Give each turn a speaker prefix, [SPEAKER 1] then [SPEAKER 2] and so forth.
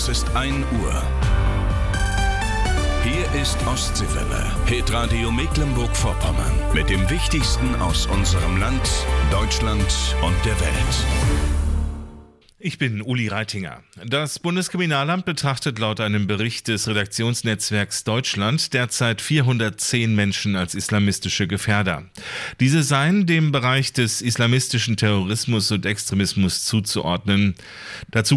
[SPEAKER 1] Es ist 1 Uhr. Hier ist Ostseewelle, Hitradio Mecklenburg-Vorpommern. Mit dem Wichtigsten aus unserem Land, Deutschland und der Welt.
[SPEAKER 2] Ich bin Uli Reitinger. Das Bundeskriminalamt betrachtet laut einem Bericht des Redaktionsnetzwerks Deutschland derzeit 410 Menschen als islamistische Gefährder. Diese seien dem Bereich des islamistischen Terrorismus und Extremismus zuzuordnen. Dazu